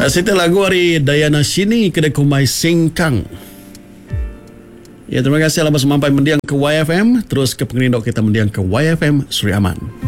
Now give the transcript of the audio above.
Sita lagu hari Dayana Shini kedai kumai Sengkang. Ya, terima kasih lah sampai mendiang ke YFM, terus ke pengerindok kita mendiang ke YFM Sri Aman.